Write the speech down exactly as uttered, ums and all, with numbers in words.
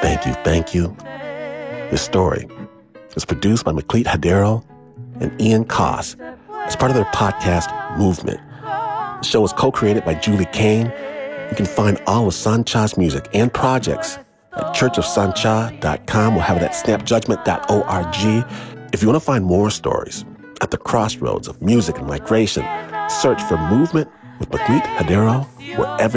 Thank you, thank you. This story is produced by Maklit Hadero and Ian Koss as part of their podcast, Movement. The show is co-created by Julie Kane. You can find all of Sancha's music and projects at church of sancha dot com. We'll have it at snap judgment dot org. If you want to find more stories at the crossroads of music and migration, search for Movement with Maklit Hadero wherever